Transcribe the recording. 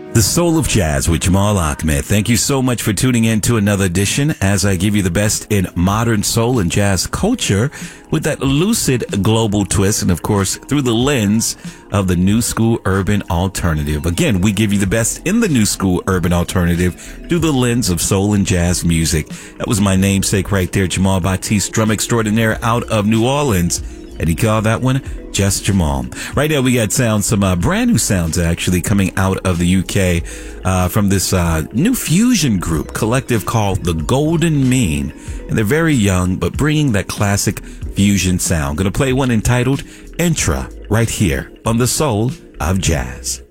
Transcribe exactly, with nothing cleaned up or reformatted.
The Soul of Jazz with Jamal Ahmed. Thank you so much for tuning in to another edition as I give you the best in modern soul and jazz culture with that lucid global twist and, of course, through the lens of the new school urban alternative. Again, we give you the best in the new school urban alternative through the lens of soul and jazz music. That was my namesake right there, Jamal Batiste, drum extraordinaire out of New Orleans. And he called that one Just Jamal. Right now we got sounds, some uh, brand new sounds actually coming out of the U K uh, from this uh, new fusion group collective called The Golden Mean. And they're very young, but bringing that classic fusion sound. Gonna play one entitled Intra right here on The Soul of Jazz.